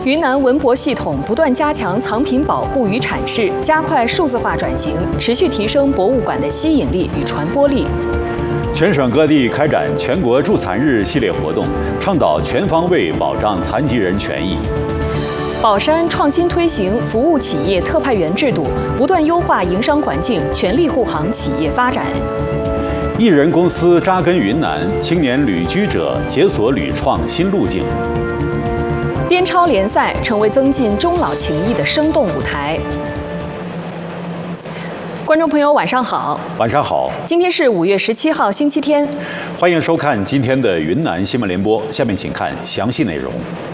云南文博系统不断加强藏品保护与阐释，加快数字化转型，持续提升博物馆的吸引力与传播力。 全省各地开展全国助残日系列活动，倡导全方位保障残疾人权益。 宝山创新推行服务企业特派员制度，不断优化营商环境，全力护航企业发展。 艺人公司扎根云南，青年旅居者解锁旅创新路径。 滇超联赛成为增进中老情谊的生动舞台。观众朋友，晚上好。 晚上好。 今天是5月17号，星期天。 欢迎收看今天的云南新闻联播。下面请看详细内容。